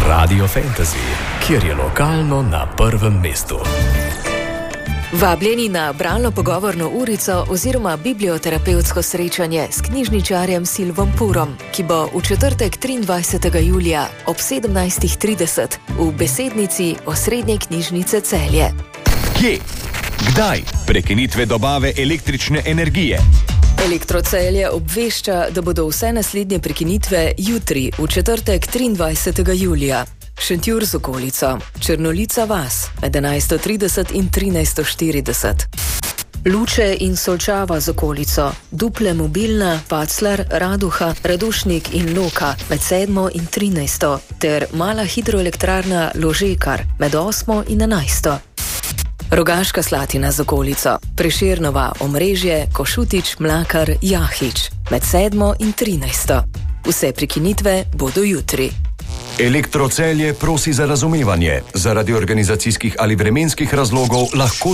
Radio Fantasy, kjer je lokalno na prvem mestu. Vabljeni na bralno-pogovorno urico oziroma biblioterapevtsko srečanje s knjižničarjem Silvom Purom, ki bo v četrtek 23. julija ob 17:30 v besednici Osrednje knjižnice Celje. Kje? Kdaj? Prekinitve dobave električne energije. Elektrocelje obvešča, da bodo vse naslednje prekinitve jutri, v četrtek 23. julija. Šentjur z okolico, Črnolica vas, med 11:30 in 13:40. Luče in Solčava z okolico, Duple Mobilna, Paclar, Raduha, Radušnik in Loka, med 7 in 13, ter mala hidroelektrarna Ložekar, med 8 in 11. Rogaška Slatina z okolico, Prešernova, Omrežje, Košutič, Mlakar, Jahič, med 7 in 13. Vse prekinitve bodo jutri. Elektrocelje prosi za razumevanje. Zaradi organizacijskih ali vremenskih razlogov lahko